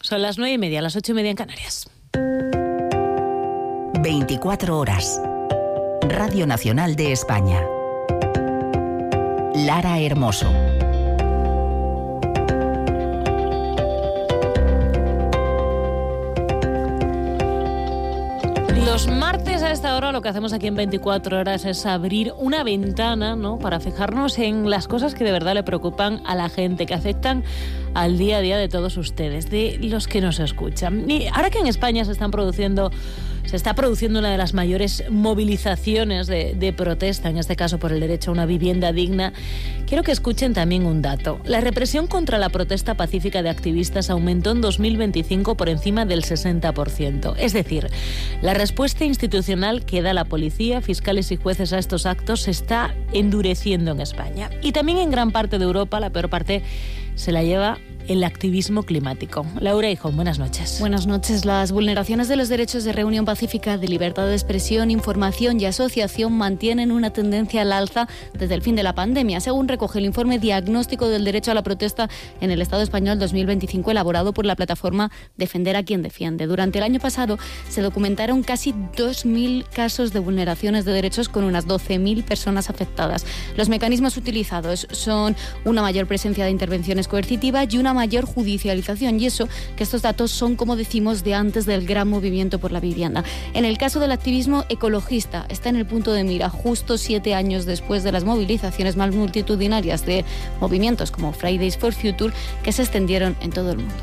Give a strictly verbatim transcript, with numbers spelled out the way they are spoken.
Son las nueve y media, las ocho y media en Canarias. veinticuatro horas. Radio Nacional de España. Lara Hermoso. Los martes a esta hora lo que hacemos aquí en veinticuatro horas es abrir una ventana, ¿no?, para fijarnos en las cosas que de verdad le preocupan a la gente, que afectan al día a día de todos ustedes, de los que nos escuchan. Y ahora que en España se están produciendo, se está produciendo una de las mayores movilizaciones de, de protesta, en este caso por el derecho a una vivienda digna, quiero que escuchen también un dato. La represión contra la protesta pacífica de activistas aumentó en dos mil veinticinco por encima del sesenta por ciento. Es decir, la respuesta institucional que da la policía, fiscales y jueces a estos actos se está endureciendo en España. Y también en gran parte de Europa, la peor parte se la lleva el activismo climático. Laura Hijón, buenas noches. Buenas noches. Las vulneraciones de los derechos de reunión pacífica, de libertad de expresión, información y asociación mantienen una tendencia al alza desde el fin de la pandemia, según recoge el informe Diagnóstico del Derecho a la Protesta en el Estado Español dos mil veinticinco, elaborado por la plataforma Defender a quien defiende. Durante el año pasado se documentaron casi dos mil casos de vulneraciones de derechos con unas doce mil personas afectadas. Los mecanismos utilizados son una mayor presencia de intervenciones coercitivas y una mayor judicialización, y eso que estos datos son, como decimos, de antes del gran movimiento por la vivienda. En el caso del activismo ecologista, está en el punto de mira justo siete años después de las movilizaciones más multitudinarias de movimientos como Fridays for Future, que se extendieron en todo el mundo.